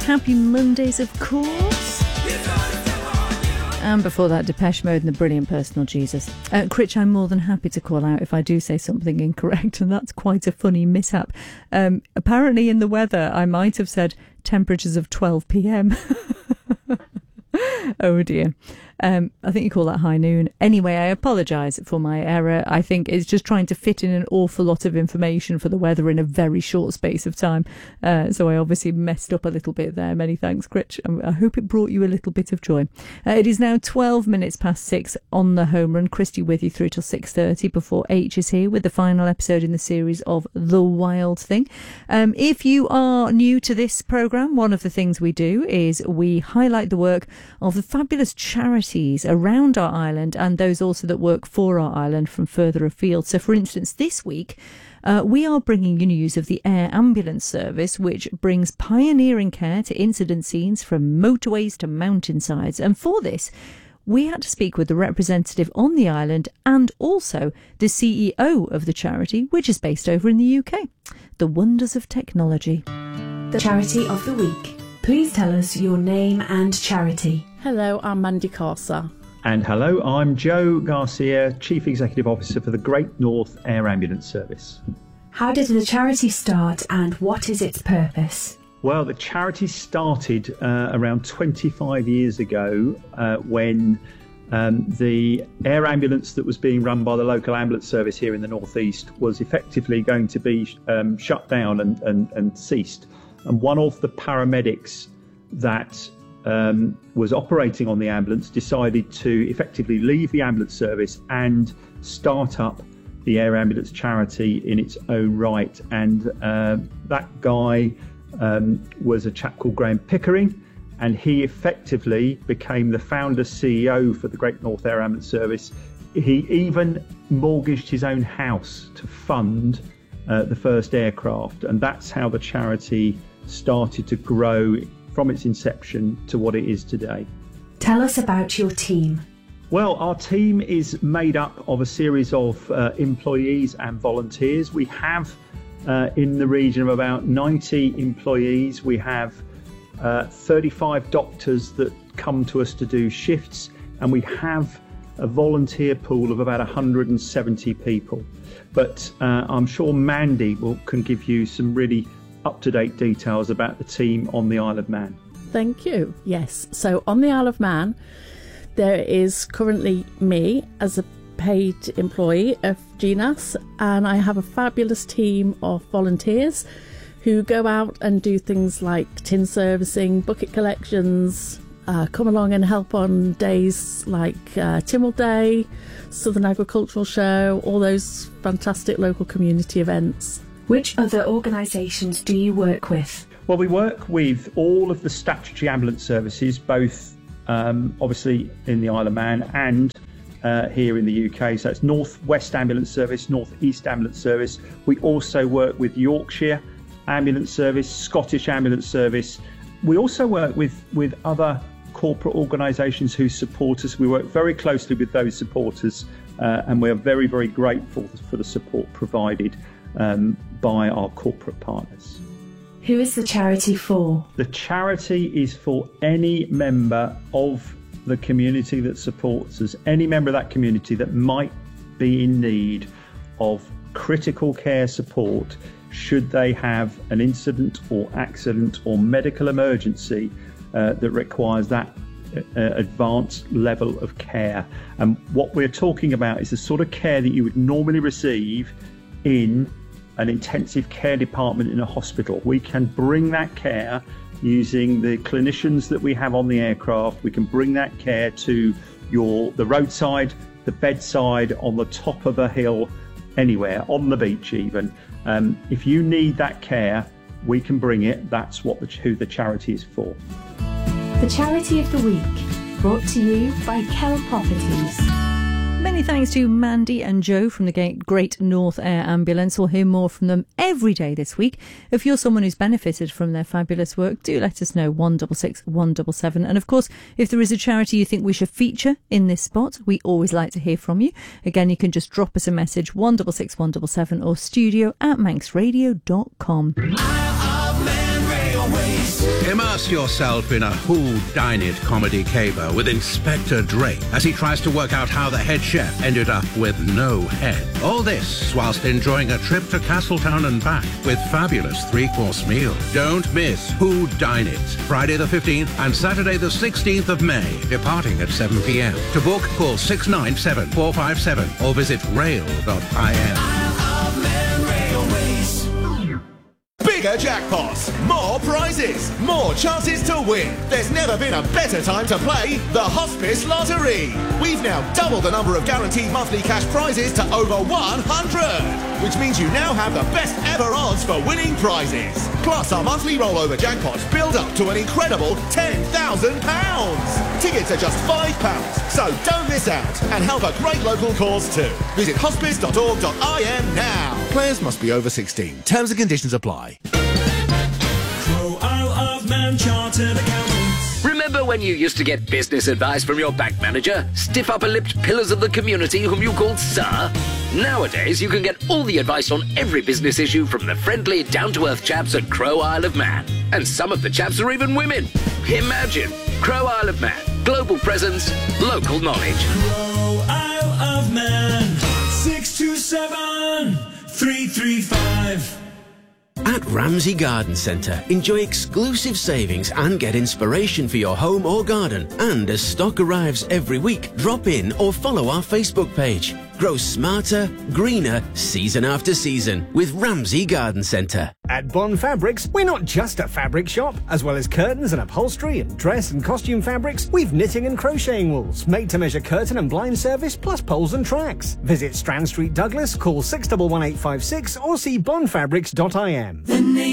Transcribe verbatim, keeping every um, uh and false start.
Happy Mondays, of course. And before that, Depeche Mode and the brilliant Personal Jesus. Uh, Critch, I'm more than happy to call out if I do say something incorrect, and that's quite a funny mishap. Um, apparently in the weather, I might have said temperatures of twelve p.m. Oh dear. Um, I think you call that high noon. Anyway, I apologise for my error. I think it's just trying to fit in an awful lot of information for the weather in a very short space of time. Uh, so I obviously messed up a little bit there. Many thanks, Critch. I hope it brought you a little bit of joy. Uh, it is now twelve minutes past six on the home run. Christy with you through till six thirty before H is here with the final episode in the series of The Wild Thing. Um, if you are new to this programme, one of the things we do is we highlight the work of the fabulous charities around our island and those also that work for our island from further afield. So, for instance, this week uh, we are bringing you news of the Air Ambulance Service, which brings pioneering care to incident scenes from motorways to mountainsides. And for this, we had to speak with the representative on the island and also the C E O of the charity, which is based over in the U K. The wonders of technology. The Charity of the Week. Please tell us your name and charity. Hello, I'm Mandy Corsa. And hello, I'm Joe Garcia, Chief Executive Officer for the Great North Air Ambulance Service. How did the charity start and what is its purpose? Well, the charity started uh, around twenty-five years ago uh, when um, the air ambulance that was being run by the local ambulance service here in the North East was effectively going to be um, shut down and, and, and ceased. And one of the paramedics that um, was operating on the ambulance decided to effectively leave the ambulance service and start up the Air Ambulance charity in its own right. And uh, that guy um, was a chap called Graham Pickering, and he effectively became the founder C E O for the Great North Air Ambulance Service. He even mortgaged his own house to fund uh, the first aircraft, and that's how the charity started to grow from its inception to what it is today. Tell us about your team. Well, our team is made up of a series of uh, employees and volunteers. We have uh, in the region of about ninety employees. We have uh, thirty-five doctors that come to us to do shifts, and we have a volunteer pool of about one hundred seventy people. But uh, I'm sure Mandy will, can give you some really up-to-date details about the team on the Isle of Man. Thank you. Yes, so on the Isle of Man, there is currently me as a paid employee of G N A S, and I have a fabulous team of volunteers who go out and do things like tin servicing, bucket collections, uh, come along and help on days like uh, Timmel Day, Southern Agricultural Show, all those fantastic local community events. Which other organisations do you work with? Well, we work with all of the statutory ambulance services, both um, obviously in the Isle of Man and uh, here in the U K. So it's North West Ambulance Service, North East Ambulance Service. We also work with Yorkshire Ambulance Service, Scottish Ambulance Service. We also work with, with other corporate organisations who support us. We work very closely with those supporters uh, and we are very, very grateful for the support provided um, by our corporate partners. Who is the charity for? The charity is for any member of the community that supports us, any member of that community that might be in need of critical care support should they have an incident or accident or medical emergency uh, that requires that uh, advanced level of care. And what we're talking about is the sort of care that you would normally receive in an intensive care department in a hospital. We can bring that care using the clinicians that we have on the aircraft. We can bring that care to your the roadside, the bedside, on the top of a hill, anywhere, on the beach even. Um, if you need that care, we can bring it. That's what the, who the charity is for. The Charity of the Week, brought to you by Kell Properties. Many thanks to Mandy and Joe from the Great North Air Ambulance. We'll hear more from them every day this week. If you're someone who's benefited from their fabulous work, do let us know. one six six, one seven seven. And of course, if there is a charity you think we should feature in this spot, we always like to hear from you. Again, you can just drop us a message, one six six, one seven seven, or studio at manx radio dot com. Immerse yourself in a whodunit comedy caper with Inspector Drake as he tries to work out how the head chef ended up with no head. All this whilst enjoying a trip to Castletown and back with fabulous three-course meal. Don't miss Whodunit, Friday the fifteenth and Saturday the sixteenth of May, departing at seven p m. To book, call six nine seven, four five seven or visit rail dot I M. Bigger jackpots, more prizes, more chances to win. There's never been a better time to play the Hospice Lottery. We've now doubled the number of guaranteed monthly cash prizes to over one hundred, which means you now have the best ever odds for winning prizes. Plus, our monthly rollover jackpots build up to an incredible ten thousand pounds. Tickets are just five pounds, so don't miss out and help a great local cause too. Visit hospice dot org dot I M now. Players must be over sixteen. Terms and conditions apply. Crow Isle of Man Chartered Accountants. Remember when you used to get business advice from your bank manager? Stiff upper-lipped pillars of the community whom you called Sir? Nowadays, you can get all the advice on every business issue from the friendly, down-to-earth chaps at Crow Isle of Man. And some of the chaps are even women. Imagine! Crow Isle of Man. Global presence, local knowledge. Crow Isle of Man. six two seven, three three five. At Ramsey Garden Centre, enjoy exclusive savings and get inspiration for your home or garden. And as stock arrives every week, drop in or follow our Facebook page. Grow smarter, greener, season after season with Ramsey Garden Centre. At Bond Fabrics, we're not just a fabric shop. As well as curtains and upholstery and dress and costume fabrics, we've knitting and crocheting wools, made-to-measure curtain and blind service, plus poles and tracks. Visit Strand Street, Douglas, call six one one eight five six or see bond fabrics dot I M.